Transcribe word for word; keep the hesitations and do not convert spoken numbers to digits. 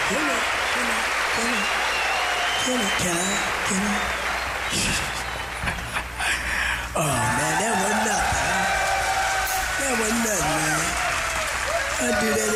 Can I? Can I? Can I? Can I? Can I? Can I? Oh man, that wasn't nothing. That wasn't nothing, man. I do that